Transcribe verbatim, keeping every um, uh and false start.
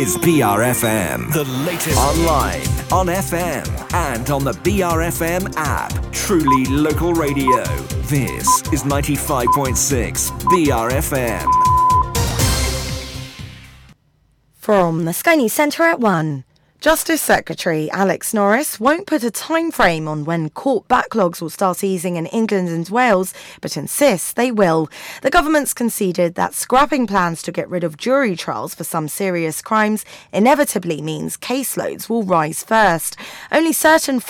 is B R F M. The latest online, on F M, and on the B R F M app. Truly local radio. This is ninety-five point six B R F M. From the Sky News Centre at one. Justice Secretary Alex Norris won't put a time frame on when court backlogs will start easing in England and Wales, but insists they will. The government's conceded that scrapping plans to get rid of jury trials for some serious crimes inevitably means caseloads will rise first. Only certain